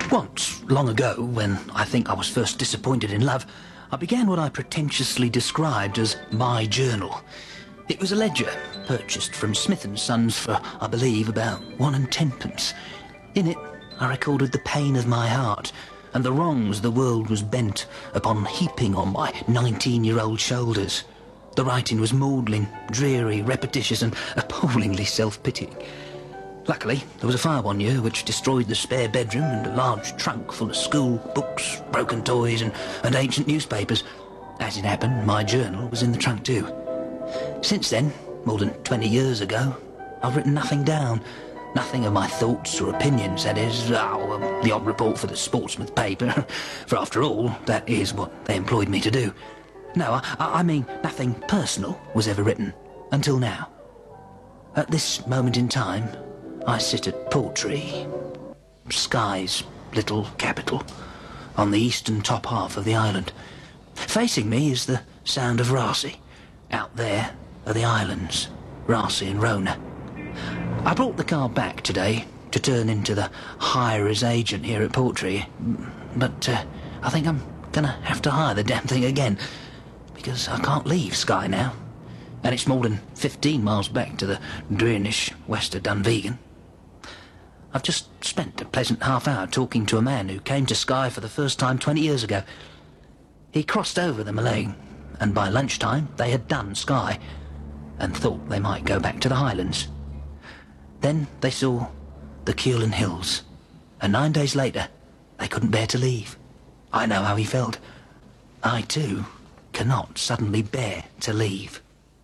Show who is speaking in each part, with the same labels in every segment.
Speaker 1: Once, long ago, when I think I was first disappointed in love, I began what I pretentiously described as my journal. It was a ledger, purchased from Smith & Sons for, I believe, about 1 and 10p. In it, I recorded the pain of my heart and the wrongs the world was bent upon heaping on my 19-year-old shoulders. The writing was maudlin, dreary, repetitious and appallingly self-pitying. Luckily, there was a fire one year which destroyed the spare bedroom and a large trunk full of school books, broken toys and ancient newspapers. As it happened, my journal was in the trunk too. Since then, more than 20 years ago, I've written nothing down. Nothing of my thoughts or opinions, that is. The odd report for the Sportsman paper. For after all, that is what they employed me to do. No, I mean nothing personal was ever written, until now. At this moment in time, I sit at Portree, Skye's little capital, on the eastern top half of the island. Facing me is the Sound of Raasay. Out there are the islands, Raasay and Rona. I brought the car back today to turn into the hirer's agent here at Portree, but I think I'm gonna have to hire the damn thing again, because I can't leave Skye now, and it's more than 15 miles back to the Drearnish west of Dunvegan. I've just spent a pleasant half hour talking to a man who came to Skye for the first time 20 years ago. He crossed over the Malay, and by lunchtime they had done Skye, and thought they might go back to the Highlands. Then they saw the Keelan Hills, and 9 days later, they couldn't bear to leave. I know how he felt. I, too, cannot suddenly bear to leave.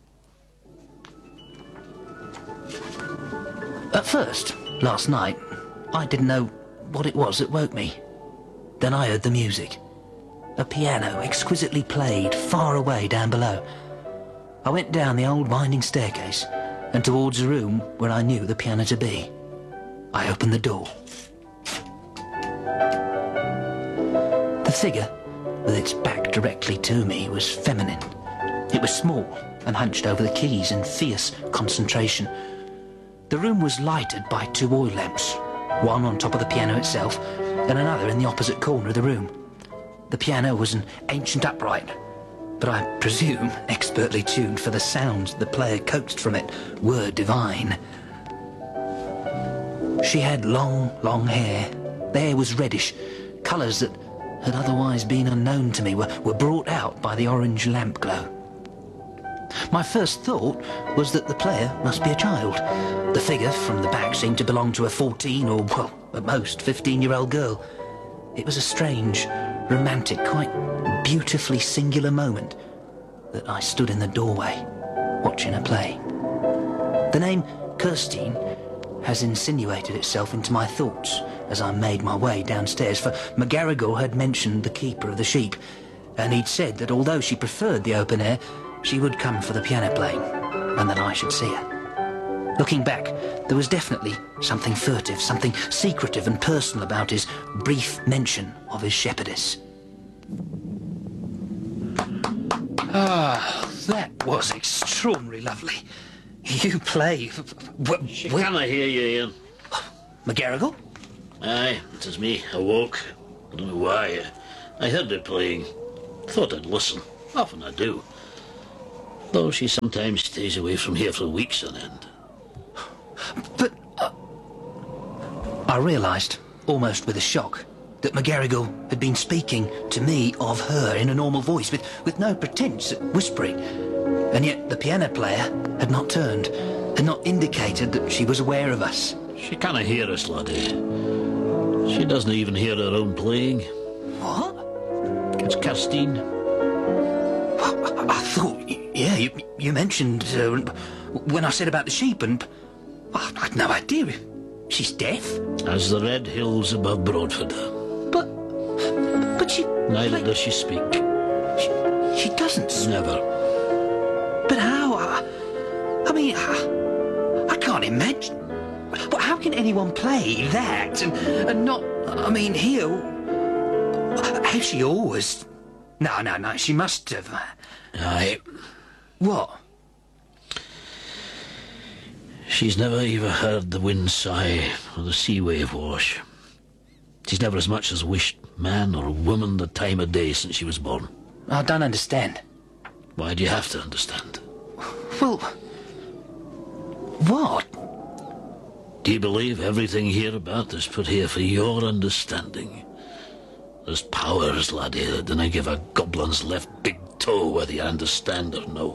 Speaker 1: At first, last night, I didn't know what it was that woke me. Then I heard the music. A piano exquisitely played far away down below. I went down the old winding staircase and towards a room where I knew the piano to be. I opened the door. The figure, with its back directly to me, was feminine. It was small and hunched over the keys in fierce concentration. The room was lighted by 2 oil lamps, one on top of the piano itself and another in the opposite corner of the room. The piano was an ancient upright, but I presume expertly tuned, for the sounds the player coaxed from it were divine. She had long hair. The hair was reddish. Colours that had otherwise been unknown to me were brought out by the orange lamp glow. My first thought was that the player must be a child. The figure from the back seemed to belong to a 14 or, well, at most 15-year-old girl. It was a strange, romantic, quite beautifully singular moment that I stood in the doorway, watching her play. The name Kirstine has insinuated itself into my thoughts as I made my way downstairs, for McGarrigle had mentioned the keeper of the sheep, and he'd said that although she preferred the open air, she would come for the piano playing, and that I should see her. Looking back, there was definitely something furtive, something secretive and personal about his brief mention of his shepherdess. Ah, that was extraordinarily lovely. You play...
Speaker 2: She cannot hear you, Ian.
Speaker 1: McGarrigle?
Speaker 2: Aye, it is me. I woke. I don't know why. I heard her playing. Thought I'd listen. Often I do. Though she sometimes stays away from here for weeks on end.
Speaker 1: But... I realised, almost with a shock, that McGarrigle had been speaking to me of her in a normal voice, with no pretence at whispering. And yet the piano player had not turned, had not indicated that she was aware of us.
Speaker 2: She cannot hear us, laddie. She doesn't even hear her own playing.
Speaker 1: What?
Speaker 2: It's Kirstine.
Speaker 1: I thought, yeah, you mentioned when I said about the sheep, and I had no idea. She's deaf?
Speaker 2: As the red hills above Broadford.
Speaker 1: But she...
Speaker 2: Neither does she speak.
Speaker 1: She doesn't speak?
Speaker 2: Never.
Speaker 1: But how? I mean, I can't imagine. But how can anyone play that and not... I mean, here... Has she always... No, she must have...
Speaker 2: Aye.
Speaker 1: What?
Speaker 2: She's never even heard the wind sigh or the sea wave wash. She's never as much as wished man or woman the time of day since she was born.
Speaker 1: I don't understand.
Speaker 2: Why do you have to understand?
Speaker 1: Well, what?
Speaker 2: Do you believe everything hereabout is put here for your understanding? There's powers, laddie, that dinna give a goblin's left big toe whether you understand or no.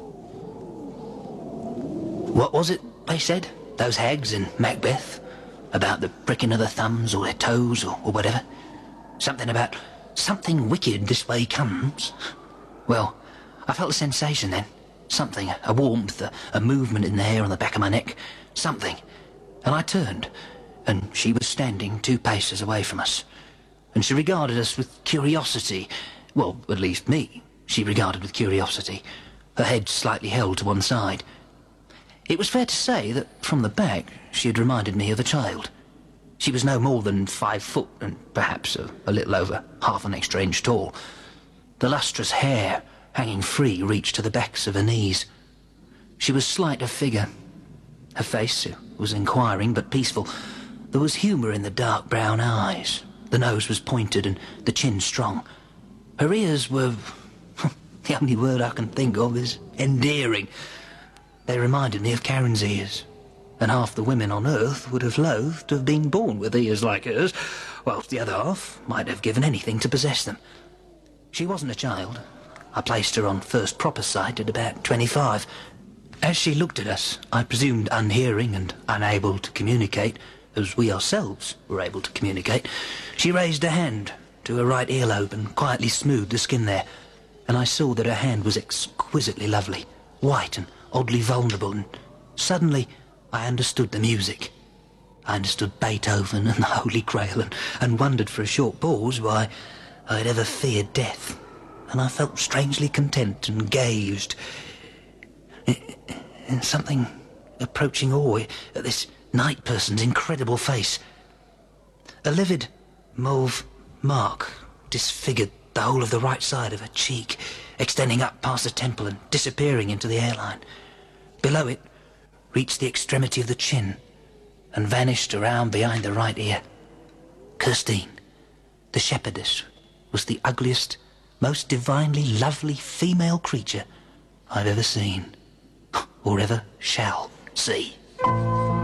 Speaker 1: What was it they said, those hags in Macbeth? About the pricking of the thumbs or their toes or whatever? Something about something wicked this way comes. Well, I felt a sensation then. Something, a warmth, a movement in the hair on the back of my neck. Something. And I turned, and she was standing 2 paces away from us. And she regarded us with curiosity. Well, at least me, she regarded with curiosity. Her head slightly held to one side. It was fair to say that, from the back, she had reminded me of a child. She was no more than 5 foot, and perhaps a little over half an extra inch tall. The lustrous hair, hanging free, reached to the backs of her knees. She was slight of figure. Her face was inquiring but peaceful. There was humour in the dark brown eyes. The nose was pointed and the chin strong. Her ears were... the only word I can think of is endearing. They reminded me of Karen's ears, and half the women on earth would have loathed to have been born with ears like hers, whilst the other half might have given anything to possess them. She wasn't a child. I placed her on first proper sight at about 25. As she looked at us, I presumed unhearing and unable to communicate, as we ourselves were able to communicate, she raised a hand to her right earlobe and quietly smoothed the skin there, and I saw that her hand was exquisitely lovely, white and oddly vulnerable, and suddenly I understood the music. I understood Beethoven and the Holy Grail, and wondered for a short pause why I had ever feared death, and I felt strangely content and gazed in something approaching awe at this night person's incredible face. A livid mauve mark disfigured the whole of the right side of her cheek, extending up past the temple and disappearing into the hairline. Below it reached the extremity of the chin and vanished around behind the right ear. Kirstine, the shepherdess, was the ugliest, most divinely lovely female creature I've ever seen, or ever shall see.